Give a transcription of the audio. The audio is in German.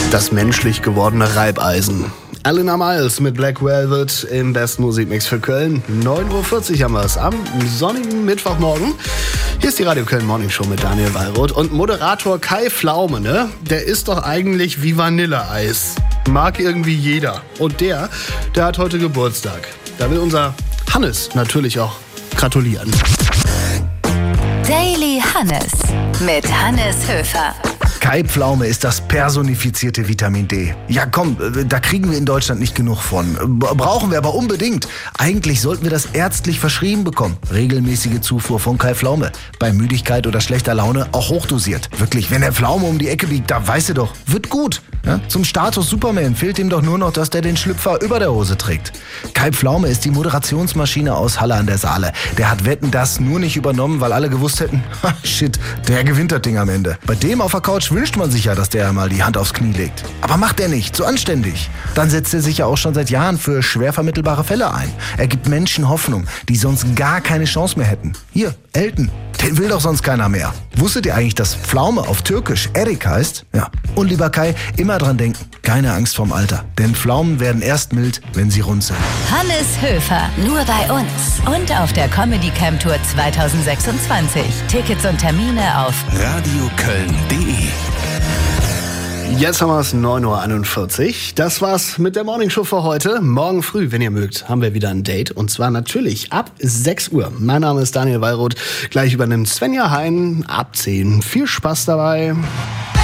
Das menschlich gewordene Reibeisen. Elena Miles mit Black Velvet im besten Musikmix für Köln. 9.40 Uhr haben wir es am sonnigen Mittwochmorgen. Hier ist die Radio Köln Morning Show mit Daniel Wallroth und Moderator Kai Pflaume, ne? Der ist doch eigentlich wie Vanilleeis. Mag irgendwie jeder. Und der hat heute Geburtstag. Da will unser Hannes natürlich auch gratulieren. Daily Hannes mit Hannes Höfer. Kai Pflaume ist das personifizierte Vitamin D. Ja komm, da kriegen wir in Deutschland nicht genug von. Brauchen wir aber unbedingt. Eigentlich sollten wir das ärztlich verschrieben bekommen. Regelmäßige Zufuhr von Kai Pflaume. Bei Müdigkeit oder schlechter Laune auch hochdosiert. Wirklich, wenn der Pflaume um die Ecke biegt, da weißt du doch, wird gut. Ja? Zum Status Superman fehlt ihm doch nur noch, dass der den Schlüpfer über der Hose trägt. Kai Pflaume ist die Moderationsmaschine aus Halle an der Saale. Der hat Wetten, das nur nicht übernommen, weil alle gewusst hätten, shit, der gewinnt das Ding am Ende. Bei dem auf der Couch wünscht man sich ja, dass der mal die Hand aufs Knie legt. Aber macht er nicht, so anständig. Dann setzt er sich ja auch schon seit Jahren für schwer vermittelbare Fälle ein. Er gibt Menschen Hoffnung, die sonst gar keine Chance mehr hätten. Hier, Elton. Den will doch sonst keiner mehr. Wusstet ihr eigentlich, dass Pflaume auf Türkisch Erik heißt? Ja. Und lieber Kai, immer dran denken, keine Angst vorm Alter. Denn Pflaumen werden erst mild, wenn sie rund sind. Hannes Höfer, nur bei uns. Und auf der Comedy Camp Tour 2026. Tickets und Termine auf radioköln.de. Jetzt haben wir es 9.41 Uhr. Das war's mit der Morningshow für heute. Morgen früh, wenn ihr mögt, haben wir wieder ein Date. Und zwar natürlich ab 6 Uhr. Mein Name ist Daniel Wallroth. Gleich übernimmt Svenja Hein ab 10. Viel Spaß dabei.